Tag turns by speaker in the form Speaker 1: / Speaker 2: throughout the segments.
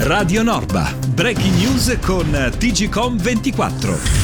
Speaker 1: Radio Norba, breaking news con TGcom 24.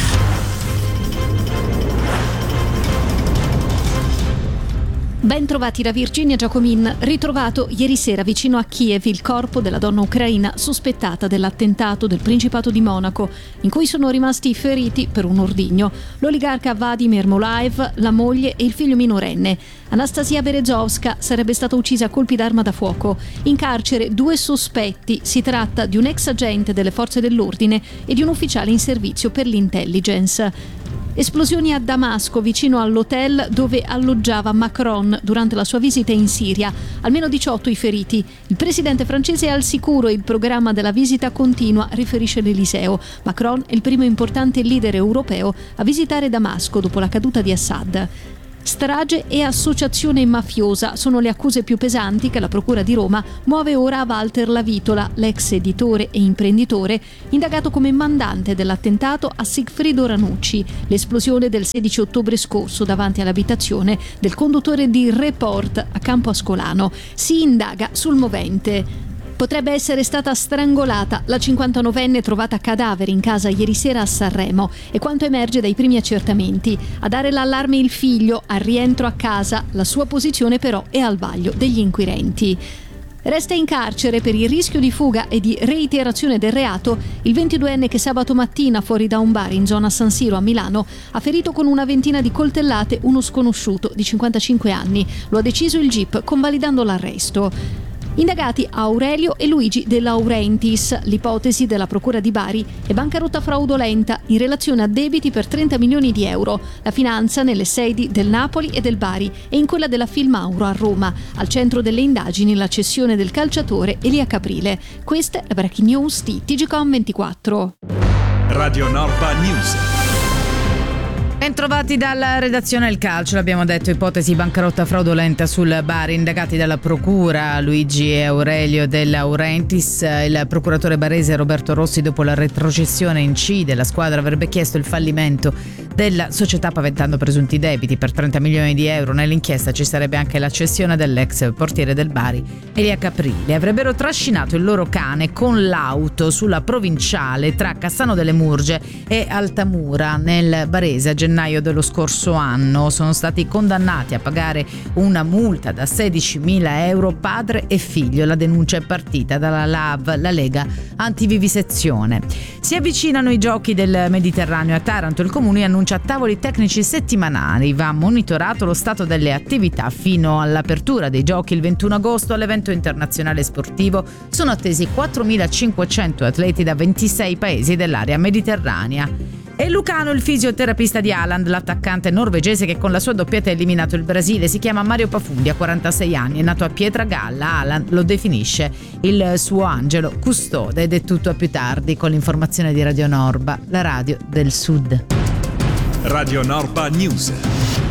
Speaker 2: Ben trovati da Virginia Giacomin. Ritrovato ieri sera vicino a Kiev il corpo della donna ucraina sospettata dell'attentato del Principato di Monaco, in cui sono rimasti feriti per un ordigno l'oligarca Vladimir Molaev, la moglie e il figlio minorenne. Anastasia Berezovska sarebbe stata uccisa a colpi d'arma da fuoco. In carcere 2 sospetti. Si tratta di un ex agente delle forze dell'ordine e di un ufficiale in servizio per l'intelligence. Esplosioni a Damasco, vicino all'hotel dove alloggiava Macron durante la sua visita in Siria. Almeno 18 i feriti. Il presidente francese è al sicuro e il programma della visita continua, riferisce l'Eliseo. Macron è il primo importante leader europeo a visitare Damasco dopo la caduta di Assad. Strage e associazione mafiosa sono le accuse più pesanti che la Procura di Roma muove ora a Walter Lavitola, l'ex editore e imprenditore, indagato come mandante dell'attentato a Sigfrido Ranucci, l'esplosione del 16 ottobre scorso davanti all'abitazione del conduttore di Report a Campo Ascolano. Si indaga sul movente. Potrebbe essere stata strangolata la 59enne trovata cadavere in casa ieri sera a Sanremo, e quanto emerge dai primi accertamenti. A dare l'allarme il figlio al rientro a casa, la sua posizione però è al vaglio degli inquirenti. Resta in carcere per il rischio di fuga e di reiterazione del reato il 22enne che sabato mattina fuori da un bar in zona San Siro a Milano ha ferito con una ventina di coltellate uno sconosciuto di 55 anni. Lo ha deciso il GIP convalidando l'arresto. Indagati Aurelio e Luigi De Laurentiis. L'ipotesi della Procura di Bari è bancarotta fraudolenta in relazione a debiti per 30 milioni di euro. La finanza nelle sedi del Napoli e del Bari e in quella della Filmauro a Roma. Al centro delle indagini la cessione del calciatore Elia Caprile. Questa è la breaking news di TGcom 24.
Speaker 1: Radio Norba News.
Speaker 3: Ben trovati dalla redazione Il Calcio, l'abbiamo detto, ipotesi bancarotta fraudolenta sul Bari, indagati dalla procura Luigi e Aurelio De Laurentiis. Il procuratore barese Roberto Rossi, dopo la retrocessione in C della squadra, avrebbe chiesto il fallimento della società paventando presunti debiti per 30 milioni di euro. Nell'inchiesta ci sarebbe anche la cessione dell'ex portiere del Bari Elia Caprile. Avrebbero trascinato il loro cane con l'auto sulla provinciale tra Cassano delle Murge e Altamura nel Barese a gennaio dello scorso anno. Sono stati condannati a pagare una multa da 16.000 euro padre e figlio. La denuncia è partita dalla LAV, la Lega Antivivisezione. Si avvicinano i giochi del Mediterraneo a Taranto. Il comune annuncia tavoli tecnici settimanali. Va monitorato lo stato delle attività fino all'apertura dei giochi il 21 agosto. All'evento internazionale sportivo sono attesi 4.500 atleti da 26 paesi dell'area mediterranea. E Lucano, il fisioterapista di Haaland, l'attaccante norvegese che con la sua doppietta ha eliminato il Brasile, si chiama Mario Pafundi, ha 46 anni, è nato a Pietragalla. Haaland lo definisce il suo angelo custode. Ed è tutto, a più tardi con l'informazione di Radio Norba, la radio del Sud.
Speaker 1: Radio Norba News.